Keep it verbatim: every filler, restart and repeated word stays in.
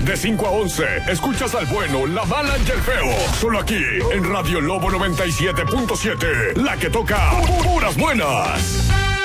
de cinco a once, escuchas al bueno, la mala y el feo. Solo aquí, en Radio Lobo noventa y siete punto siete, la que toca puras buenas.